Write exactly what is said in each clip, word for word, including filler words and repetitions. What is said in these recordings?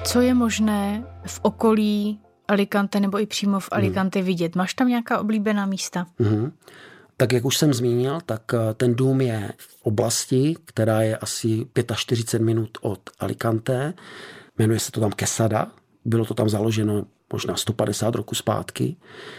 Co je možné v okolí Alicante nebo i přímo v Alicante hmm. vidět? Máš tam nějaká oblíbená místa? Hmm. Tak jak už jsem zmínil, tak ten dům je v oblasti, která je asi čtyřicet pět minut od Alicante. Jmenuje se to tam Quesada. Bylo to tam založeno možná sto padesát roku zpátky.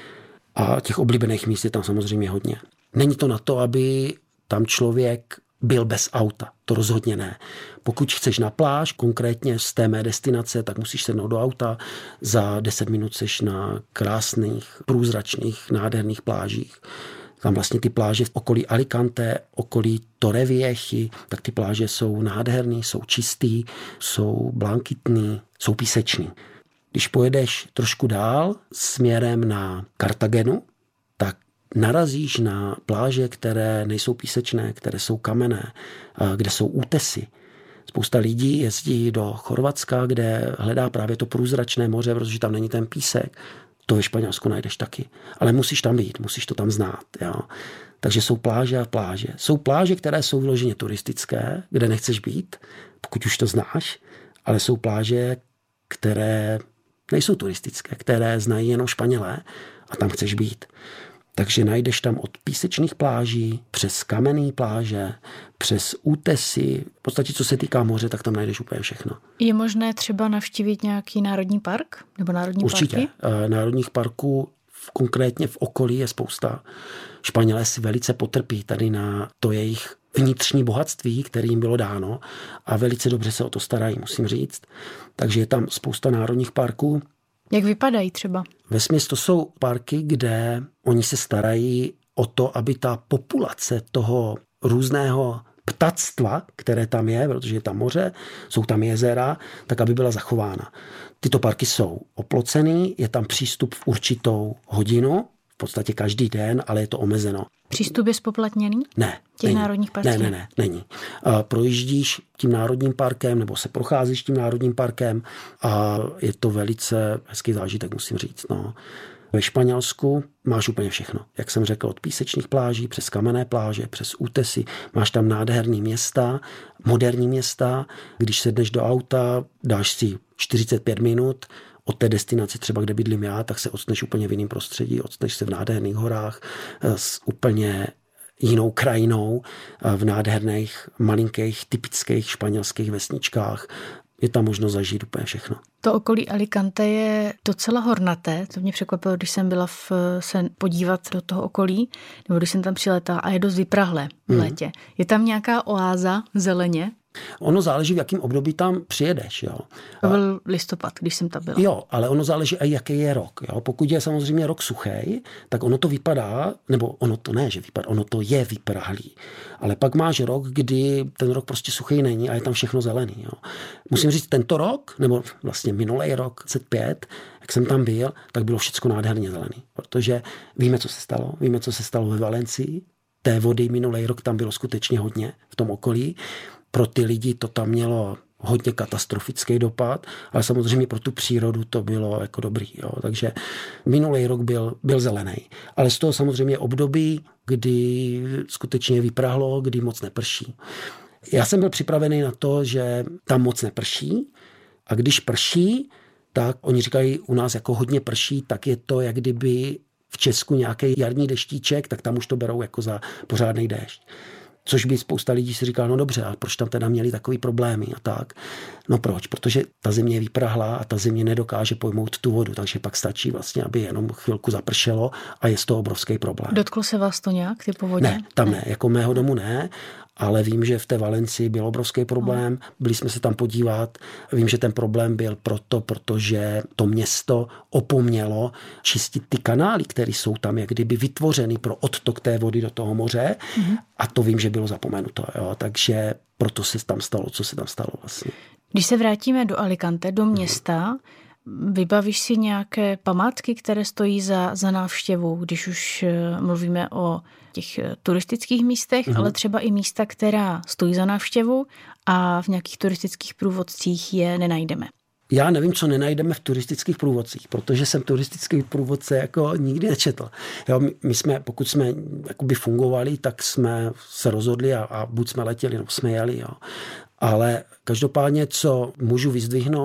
A těch oblíbených míst je tam samozřejmě hodně. Není to na to, aby tam člověk byl bez auta. To rozhodně ne. Pokud chceš na pláž, konkrétně z té mé destinace, tak musíš sednout do auta. Za deset minut seš na krásných, průzračných, nádherných plážích. Tam vlastně ty pláže v okolí Alicante, okolí Torrevieji, tak ty pláže jsou nádherný, jsou čistý, jsou blankitný, jsou písečný. Když pojedeš trošku dál směrem na Cartagenu, tak narazíš na pláže, které nejsou písečné, které jsou kamenné, kde jsou útesy. Spousta lidí jezdí do Chorvatska, kde hledá právě to průzračné moře, protože tam není ten písek. To ve Španělsku najdeš taky. Ale musíš tam být, musíš to tam znát. Jo. Takže jsou pláže a pláže. Jsou pláže, které jsou vyloženě turistické, kde nechceš být, pokud už to znáš, ale jsou pláže, které nejsou turistické, které znají jenom Španělé a tam chceš být. Takže najdeš tam od písečných pláží, přes kamenné pláže, přes útesy, v podstatě co se týká moře, tak tam najdeš úplně všechno. Je možné třeba navštívit nějaký národní park? Nebo národní Určitě. parky? Určitě. Národních parků konkrétně v okolí je spousta. Španělé si velice potrpí tady na to jejich vnitřní bohatství, které jim bylo dáno a velice dobře se o to starají, musím říct. Takže je tam spousta národních parků. Jak vypadají třeba? Vesměs to jsou parky, kde oni se starají o to, aby ta populace toho různého ptactva, které tam je, protože je tam moře, jsou tam jezera, tak aby byla zachována. Tyto parky jsou oplocený, je tam přístup v určitou hodinu, v podstatě každý den, ale je to omezeno. Přístup je zpoplatněný? Ne. Těch není. národních parků? Ne, ne, ne, není. A projíždíš tím národním parkem nebo se procházíš tím národním parkem a je to velice hezký zážitek, musím říct. No. Ve Španělsku máš úplně všechno. Jak jsem řekl, od písečných pláží, přes kamenné pláže, přes útesy. Máš tam nádherný města, moderní města. Když sedneš do auta, dáš si čtyřicet pět minut, od té destinace třeba, kde bydlím já, tak se odstneš úplně v jiném prostředí, odstneš se v nádherných horách s úplně jinou krajinou, v nádherných, malinkých, typických španělských vesničkách. Je tam možno zažít úplně všechno. To okolí Alicante je docela hornaté. To mě překvapilo, když jsem byla v, se podívat do toho okolí, nebo když jsem tam přiletala a je dost vyprahlé v létě. Mm. Je tam nějaká oáza zeleně? Ono záleží, v jakém období tam přijedeš. Jo. To byl listopad, když jsem tam byla. Jo, ale ono záleží i jaký je rok. Jo. Pokud je samozřejmě rok suchý, tak ono to vypadá, nebo ono to ne, že vypadá, ono to je vyprahlý. Ale pak máš rok, kdy ten rok prostě suchý není a je tam všechno zelený. Jo. Musím říct, tento rok, nebo vlastně minulý rok, dvacet pět, jak jsem tam byl, tak bylo všechno nádherně zelený. Protože víme, co se stalo. Víme, co se stalo ve Valencii. Té vody minulý rok tam bylo skutečně hodně v tom okolí. Pro ty lidi to tam mělo hodně katastrofický dopad, ale samozřejmě pro tu přírodu to bylo jako dobrý. Jo. Takže minulý rok byl, byl zelený. Ale z toho samozřejmě období, kdy skutečně vyprahlo, kdy moc neprší. Já jsem byl připravený na to, že tam moc neprší a když prší, tak oni říkají u nás jako hodně prší, tak je to, jak kdyby v Česku nějaký jarní deštíček, tak tam už to berou jako za pořádný déšť. Což by spousta lidí si říkala, no dobře, a proč tam teda měli takový problémy a tak. No proč? Protože ta země je vyprahlá a ta země nedokáže pojmout tu vodu, takže pak stačí vlastně, aby jenom chvilku zapršelo a je z toho obrovský problém. Dotklo se vás to nějak, ty povodně? Ne, tam ne, ne. Jako mého domu ne, ale vím, že v té Valencii byl obrovský problém, byli jsme se tam podívat, vím, že ten problém byl proto, protože to město opomnělo čistit ty kanály, které jsou tam jak kdyby vytvořeny pro odtok té vody do toho moře mm-hmm. a to vím, že bylo zapomenuto, jo, takže proto se tam stalo, co se tam stalo vlastně. Když se vrátíme do Alicante, do města, vybavíš si nějaké památky, které stojí za, za návštěvu, když už mluvíme o těch turistických místech, mm-hmm. ale třeba i místa, která stojí za návštěvu a v nějakých turistických průvodcích je nenajdeme. Já nevím, co nenajdeme v turistických průvodcích, protože jsem turistický průvodce jako nikdy nečetl. Jo, my, my jsme, pokud jsme jakoby fungovali, tak jsme se rozhodli a, a buď jsme letěli, nebo jsme jeli. Jo. Ale každopádně, co můžu vyzdvihnout,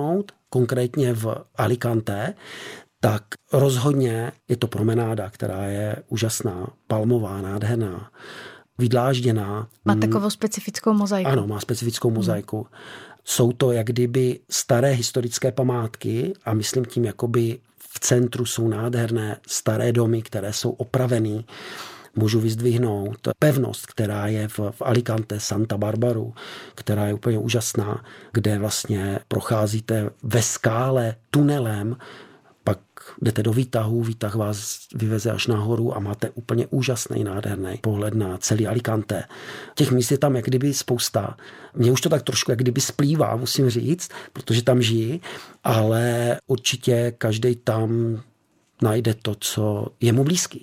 konkrétně v Alicante, tak rozhodně je to promenáda, která je úžasná, palmová, nádherná, vydlážděná. Má takovou specifickou mozaiku. Ano, má specifickou mozaiku. Hmm. Jsou to jak kdyby staré historické památky a myslím tím, jakoby v centru jsou nádherné staré domy, které jsou opravený. Můžu vyzdvihnout pevnost, která je v, v Alicante, Santa Barbaru, která je úplně úžasná, kde vlastně procházíte ve skále tunelem, pak jdete do výtahu, výtah vás vyveze až nahoru a máte úplně úžasný, nádherný pohled na celý Alicante. Těch míst je tam jak kdyby spousta. Mně už to tak trošku jak kdyby splývá, musím říct, protože tam žijí, ale určitě každej tam najde to, co je mu blízký.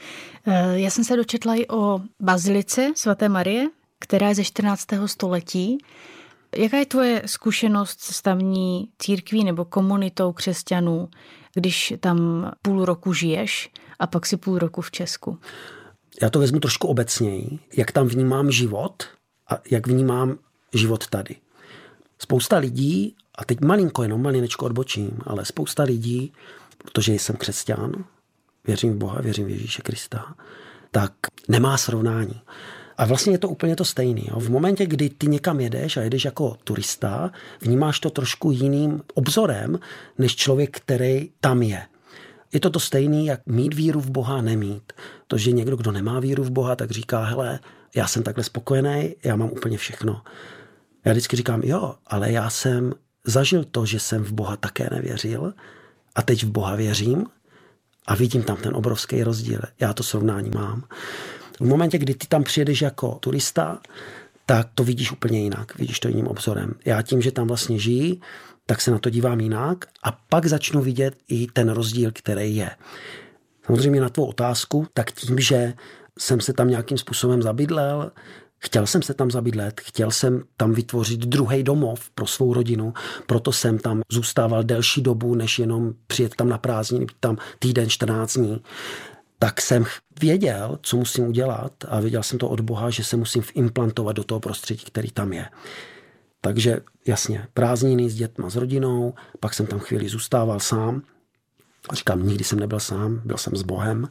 Já jsem se dočetla i o bazilice svaté Marie, která je ze čtrnáctého století. Jaká je tvoje zkušenost s tamní církví nebo komunitou křesťanů, když tam půl roku žiješ a pak si půl roku v Česku? Já to vezmu trošku obecněji, jak tam vnímám život a jak vnímám život tady. Spousta lidí, a teď malinko, jenom malinečko odbočím, ale spousta lidí, protože jsem křesťan, věřím v Boha, věřím v Ježíše Krista, tak nemá srovnání. A vlastně je to úplně to stejné. V momentě, kdy ty někam jedeš a jedeš jako turista, vnímáš to trošku jiným obzorem, než člověk, který tam je. Je to to stejné, jak mít víru v Boha, nemít. To, že někdo, kdo nemá víru v Boha, tak říká, hele, já jsem takhle spokojený, já mám úplně všechno. Já vždycky říkám, jo, ale já jsem zažil to, že jsem v Boha také nevěřil a teď v Boha věřím a vidím tam ten obrovský rozdíl. Já to srovnání mám. V momentě, kdy ty tam přijedeš jako turista, tak to vidíš úplně jinak. Vidíš to jiným obzorem. Já tím, že tam vlastně žijí, tak se na to dívám jinak a pak začnu vidět i ten rozdíl, který je. Samozřejmě na tvou otázku, tak tím, že jsem se tam nějakým způsobem zabydlel, chtěl jsem se tam zabydlet, chtěl jsem tam vytvořit druhý domov pro svou rodinu, proto jsem tam zůstával delší dobu, než jenom přijet tam na prázdniny, tam týden, čtrnáct dní. Tak jsem věděl, co musím udělat a věděl jsem to od Boha, že se musím implantovat do toho prostředí, který tam je. Takže jasně, prázdniny s dětma, s rodinou, pak jsem tam chvíli zůstával sám. A říkám, nikdy jsem nebyl sám, byl jsem s Bohem,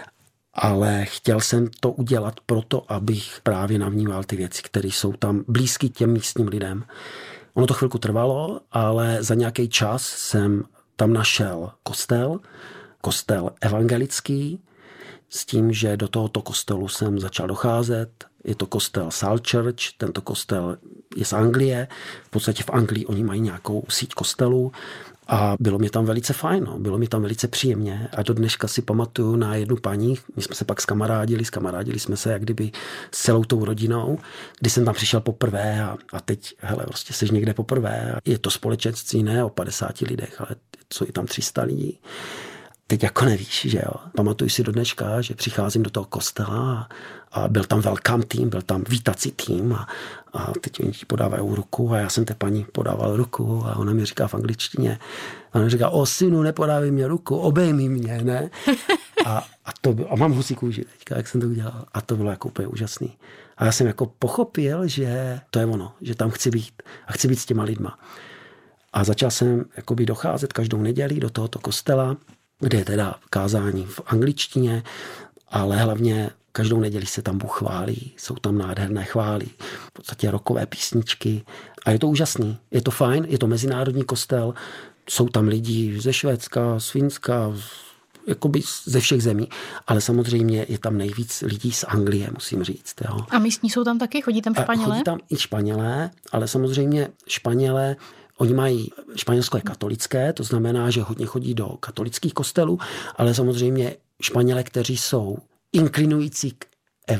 ale chtěl jsem to udělat proto, abych právě navnímal ty věci, které jsou tam blízky těm místním lidem. Ono to chvilku trvalo, ale za nějaký čas jsem tam našel kostel, kostel evangelický, s tím, že do tohoto kostelu jsem začal docházet. Je to kostel Salt Church, tento kostel je z Anglie. V podstatě v Anglii oni mají nějakou síť kostelů a bylo mi tam velice fajn, no. Bylo mi tam velice příjemně a do dneška si pamatuju na jednu paní, my jsme se pak skamarádili, skamarádili jsme se jak kdyby s celou tou rodinou, kdy jsem tam přišel poprvé a, a teď, hele, prostě jsi někde poprvé a je to společenství ne o padesáti lidech, ale jsou i tam tři sta lidí. Teď jako nevíš, že jo. Pamatuju si do dneška, že přicházím do toho kostela a, a byl tam welcome tým, byl tam vítací tým a, a teď oni ti podávají ruku a já jsem té paní podával ruku a ona mi říká v angličtině, a ona mi říká, o synu, nepodávej mě ruku, obejmi mě, ne? A, a, to bylo, a mám husí kůži teďka, jak jsem to udělal. A to bylo jako úplně úžasný. A já jsem jako pochopil, že to je ono, že tam chci být a chci být s těma lidma. A začal jsem jakoby docházet každou neděli do tohoto kostela, kde je teda kázání v angličtině, ale hlavně každou neděli se tam Bůh chválí, jsou tam nádherné chvály, v podstatě rockové písničky a je to úžasný, je to fajn, je to mezinárodní kostel, jsou tam lidi ze Švédska, z Finska, jakoby ze všech zemí, ale samozřejmě je tam nejvíc lidí z Anglie, musím říct. Jo. A místní jsou tam taky? Chodí tam Španělé? Chodí tam i Španělé, ale samozřejmě Španělé, oni mají, Španělsko je katolické, to znamená, že hodně chodí do katolických kostelů, ale samozřejmě Španělé, kteří jsou inklinující k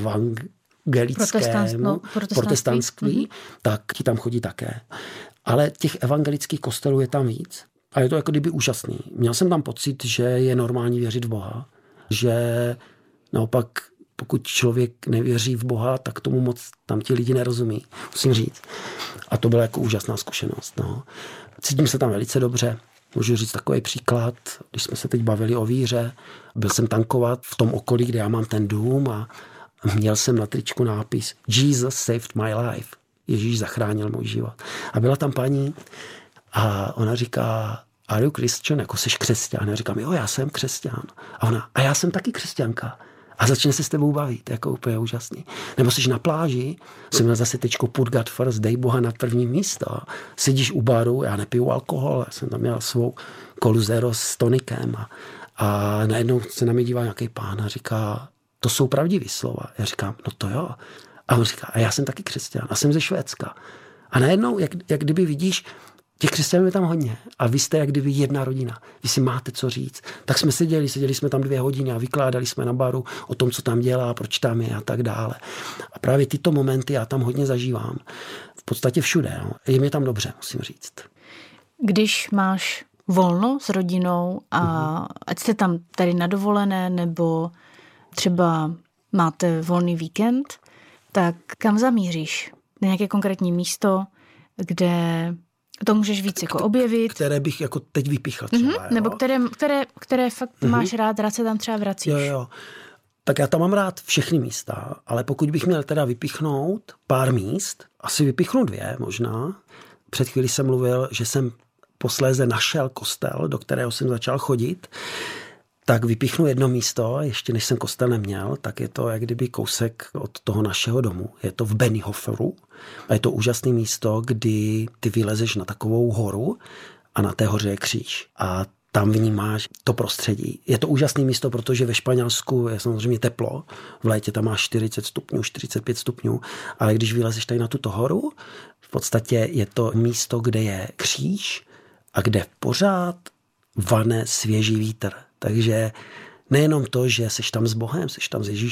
evangelickému protestantství, mm-hmm. tak ti tam chodí také. Ale těch evangelických kostelů je tam víc. A je to jako kdyby úžasný. Měl jsem tam pocit, že je normální věřit v Boha, že naopak pokud člověk nevěří v Boha, tak tomu moc tam ti lidi nerozumí, musím říct. A to byla jako úžasná zkušenost. No. Cítím se tam velice dobře. Můžu říct takový příklad, když jsme se teď bavili o víře, byl jsem tankovat v tom okolí, kde já mám ten dům a měl jsem na tričku nápis Jesus saved my life. Ježíš zachránil můj život. A byla tam paní A ona říká, are you Christian? Jako jsi křesťan. Já říkám, jo, já jsem křesťan. A ona, a já jsem taky křesťanka. A začne se s tebou bavit, jako úplně úžasný. Nebo jsi na pláži, jsem měl zase tečko put God first, dej Boha na první místo. Sedíš u baru, já nepiju alkohol, já jsem tam měl svou kolu zero s tonikem a, a najednou se na mě dívá nějaký pán a říká, to jsou pravdivý slova. Já říkám, no to jo. A on říká, a já jsem taky křesťan a jsem ze Švédska. A najednou, jak, jak kdyby vidíš, těch křesťanů je tam hodně a vy jste jak kdyby jedna rodina. Vy si máte co říct. Tak jsme seděli, seděli jsme tam dvě hodiny a vykládali jsme na baru o tom, co tam dělá, proč tam je a tak dále. A právě tyto momenty já tam hodně zažívám. V podstatě všude. No. Je mi tam dobře, musím říct. Když máš volno s rodinou a uhum. ať jste tam tady na dovolené nebo třeba máte volný víkend, tak kam zamíříš? Na nějaké konkrétní místo, kde to můžeš víc jako objevit. Které bych jako teď vypíchl třeba. Mm-hmm. Nebo které, které, které fakt mm-hmm. máš rád, rád se tam třeba vracíš. Jo, jo. Tak já tam mám rád všechny místa, ale pokud bych měl teda vypíchnout pár míst, asi vypíchnu dvě možná. Před chvílí jsem mluvil, že jsem posléze našel kostel, do kterého jsem začal chodit, tak vypíchnu jedno místo, ještě než jsem kostel neměl, tak je to jak kdyby kousek od toho našeho domu. Je to v Benihoferu a je to úžasné místo, kdy ty vylezeš na takovou horu a na té hoře je kříž. A tam vnímáš to prostředí. Je to úžasné místo, protože ve Španělsku je samozřejmě teplo. V létě tam máš čtyřicet stupňů, čtyřicet pět stupňů, ale když vylezeš tady na tuto horu, v podstatě je to místo, kde je kříž a kde pořád vane svěží vítr. Takže nejenom to, že seš tam s Bohem, seš tam s Ježíšem,